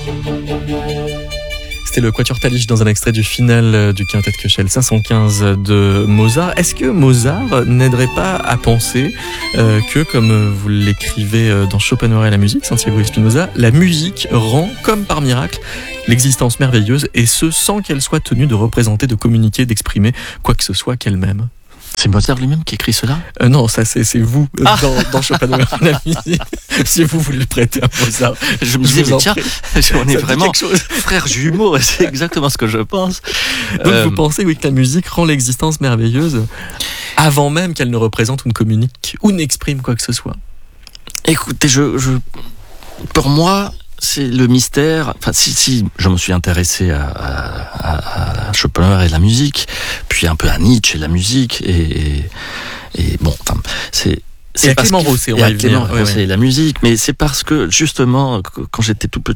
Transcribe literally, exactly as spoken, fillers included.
C'était le Quatuor Talich dans un extrait du final du quintet Köchel cinq cent quinze de Mozart. Est-ce que Mozart n'aiderait pas à penser euh, que, comme vous l'écrivez dans Schopenhauer et la musique, Santiago Espinosa, la musique rend, comme par miracle, l'existence merveilleuse, et ce, sans qu'elle soit tenue de représenter, de communiquer, d'exprimer quoi que ce soit qu'elle-même? C'est Mozart lui-même qui écrit cela ? euh, Non, ça c'est, c'est vous, ah. dans, dans Schopenhauer et la musique. Si vous voulez le prêter à Mozart. Je me disais, mais tiens, on est vraiment frères jumeaux, c'est exactement ce que je pense. Donc euh... vous pensez, oui, que la musique rend l'existence merveilleuse avant même qu'elle ne représente ou ne communique ou n'exprime quoi que ce soit? Écoutez, je, je, pour moi, c'est le mystère. Enfin, si, si, je me suis intéressé à, à, à Schopenhauer et la musique, puis un peu à Nietzsche et la musique, et, et, et bon, enfin, c'est. C'est Clément Rosset, on va y venir. Clément Rosset et la musique, mais c'est parce que justement, quand j'étais tout petit,